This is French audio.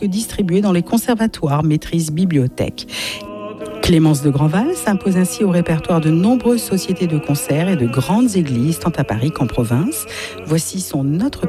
distribués dans les conservatoires, maîtrises, bibliothèques. Clémence de Grandval s'impose ainsi au répertoire de nombreuses sociétés de concerts et de grandes églises, tant à Paris qu'en province. Voici son autre